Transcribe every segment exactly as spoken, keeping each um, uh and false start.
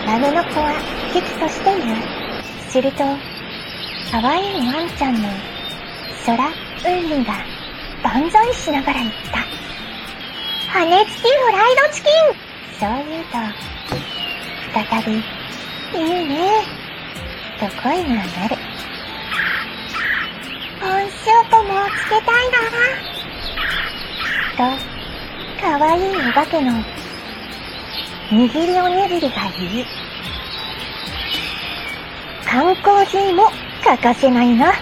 ラメの子は危機としている。すると、可愛いワンちゃんの空ウンが万歳しながら言った。羽付きフライドチキン。そう言うと、再び、いいね、と声が鳴る。本シュートもつけたいな。と、可愛いお化けの握りおにぎりが言う。缶コーヒーも欠かせないな。と、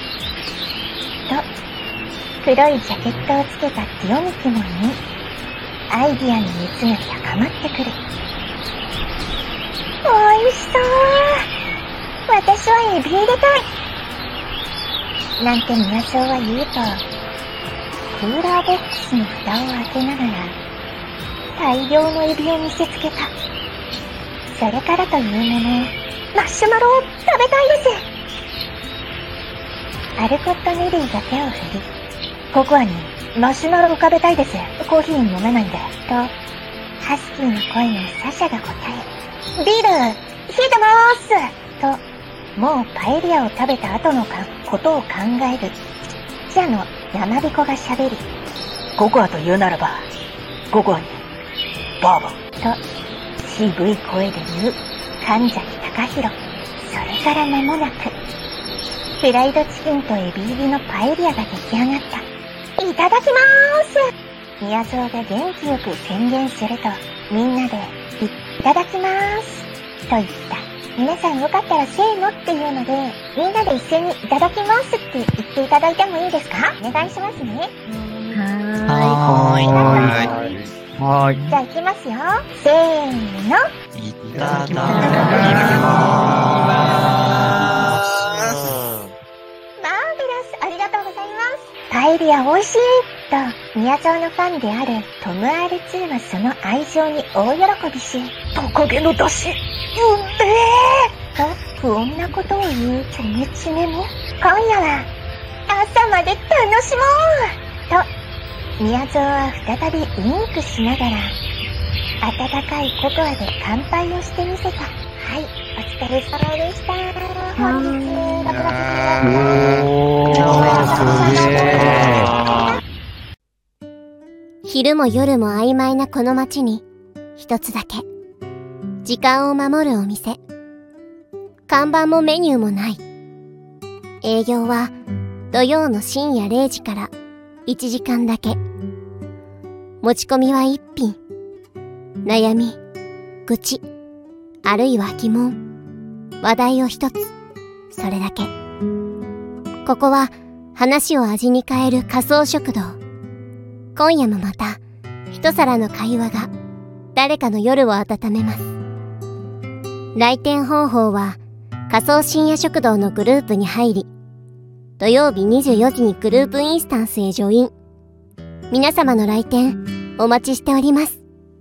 黒いジャケットをつけたティオミキモンに、アイディアの熱が高まってくる。おいしそう。私はエビ入れたい。なんて宮荘は言うと、クーラーボックスの蓋を開けながら、大量のエビを見せつけた。それからというもの、マッシュマロを食べたいです。アルコット・ネリーが手を振り、ココアにマシュマロを食べたいです。コーヒー飲めないんで。と、ハスキーの声のサシャが答え、ビール、冷えてまーす。と、もうパエリアを食べた後のかことを考える、記者の山彦が喋り、ココアと言うならば、ココアに、バーボン。と、渋い声で言う、神崎隆弘。それから間もなく、フライドチキンとエビ入りのパエリアが出来上がった。いただきまーす。宮蔵が元気よく宣言すると、みんなで、いただきまーす。と言った。皆さんよかったらせーのっていうので、みんなで一緒にいただきますって言っていただいてもいいですか？お願いしますね。 はーい。 はーい。 はーい。 じゃあ行きますよ。せーの。 いただきまーす。 マーベラス、ありがとうございます。パエリア美味しいと、宮沢のファンであるトム アールツー はその愛情に大喜びし、トカゲの出汁、うんめーと不穏なことを言うチョメチメも、今夜は朝まで楽しもうと、宮沢は再びウインクしながら、温かいココアで乾杯をしてみせた。はい、お疲れ様でした。本日、ラブラブおー、すげー。 昼も夜も曖昧なこの街に、一つだけ、時間を守るお店。看板もメニューもない。営業は土曜の深夜れいじからいちじかんだけ。持ち込みは一品。悩み、愚痴、あるいは疑問、話題を一つ。それだけ。ここは話を味に変える仮想食堂。今夜もまた一皿の会話が誰かの夜を温めます。来店方法は仮想深夜食堂のグループに入り、土曜日にじゅうよじにグループインスタンスへジョイン。皆様の来店お待ちしております。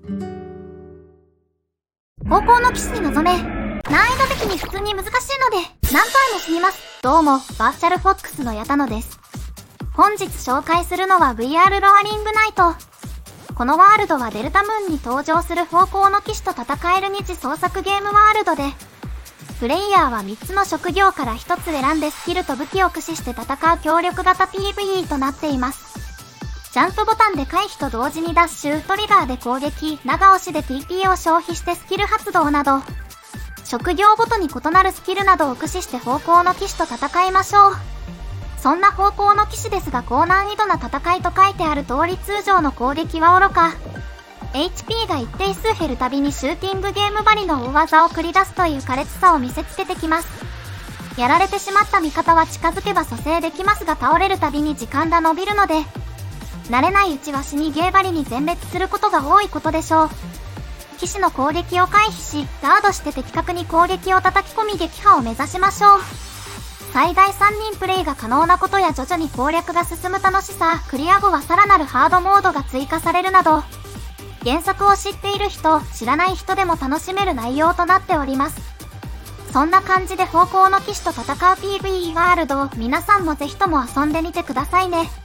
高校の騎士に臨め。難易度的に普通に難しいので何回も死にます。どうも、バーチャルフォックスの矢田野です。本日紹介するのは ブイアール ロアリングナイト。このワールドはデルタムーンに登場する方向の騎士と戦える二次創作ゲームワールドで、プレイヤーはみっつの職業からひとつ選んでスキルと武器を駆使して戦う協力型 ピーブイイー となっています。ジャンプボタンで回避と同時にダッシュ、トリガーで攻撃、長押しで ティーピー を消費してスキル発動など、職業ごとに異なるスキルなどを駆使して方向の騎士と戦いましょう。そんな方向の騎士ですが高難易度な戦いと書いてある通り通常の攻撃は愚か。エイチピー が一定数減るたびにシューティングゲームばりの大技を繰り出すという苛烈さを見せつけてきます。やられてしまった味方は近づけば蘇生できますが倒れるたびに時間が伸びるので、慣れないうちは死にゲーバリに全滅することが多いことでしょう。騎士の攻撃を回避し、ガードして的確に攻撃を叩き込み撃破を目指しましょう。最大さんにんプレイが可能なことや徐々に攻略が進む楽しさ、クリア後はさらなるハードモードが追加されるなど、原作を知っている人、知らない人でも楽しめる内容となっております。そんな感じで方向の騎士と戦う ピーブイイー ワールドを皆さんもぜひとも遊んでみてくださいね。